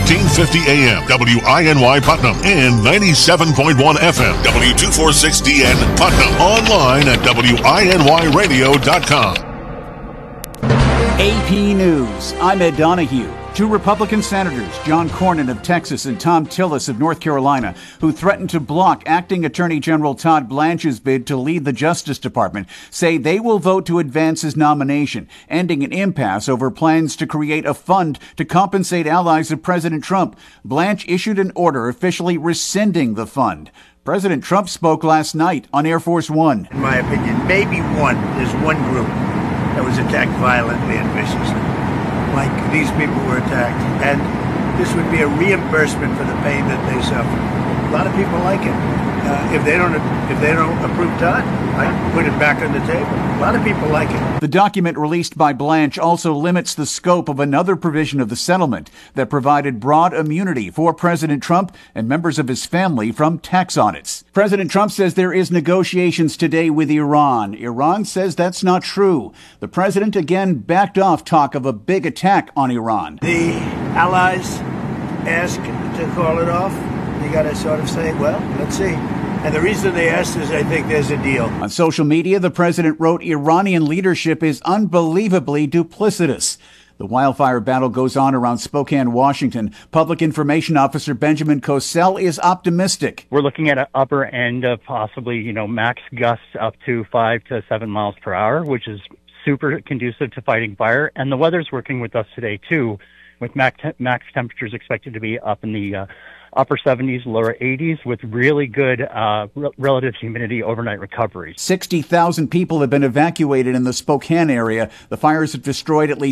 1450 AM, WINY Putnam, and 97.1 FM, W246DN Putnam. Online at WINYradio.com. AP News. I'm Ed Donahue. Two Republican senators, John Cornyn of Texas and Thom Tillis of North Carolina, who threatened to block Acting Attorney General Todd Blanche's bid to lead the Justice Department, say they will vote to advance his nomination, ending an impasse over plans to create a fund to compensate allies of President Trump. Blanche issued an order officially rescinding the fund. President Trump spoke last night on Air Force One. In my opinion, maybe there's one group that was attacked violently and viciously, like these people were attacked, and this would be a reimbursement for the pain that they suffer. A lot of people like it. If they don't approve Todd, I put it back on the table. A lot of people like it. The document released by Blanche also limits the scope of another provision of the settlement that provided broad immunity for President Trump and members of his family from tax audits. President Trump says there is negotiations today with Iran. Iran says that's not true. The president again backed off talk of a big attack on Iran. The allies ask to call it off. You got to sort of say, well, let's see. And the reason they asked is I think there's a deal. On social media, the president wrote Iranian leadership is unbelievably duplicitous. The wildfire battle goes on around Spokane, Washington. Public Information Officer Benjamin Cosell is optimistic. We're looking at an upper end of possibly, max gusts up to 5 to 7 miles per hour, which is super conducive to fighting fire. And the weather's working with us today, too, with max temperatures expected to be up in the upper 70s, lower 80s, with really good relative humidity overnight recovery. 60,000 people have been evacuated in the Spokane area. The fires have destroyed at least